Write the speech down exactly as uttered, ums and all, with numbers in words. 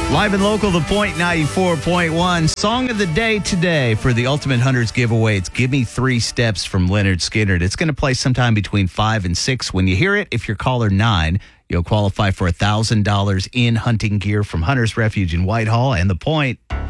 Live and local, The Point ninety-four point one. Song of the day today for the Ultimate Hunters giveaway. It's Give Me Three Steps from Leonard Skinner. It's going to play sometime between five and six. When you hear it, if you're caller nine, you'll qualify for one thousand dollars in hunting gear from Hunters Refuge in Whitehall and The Point.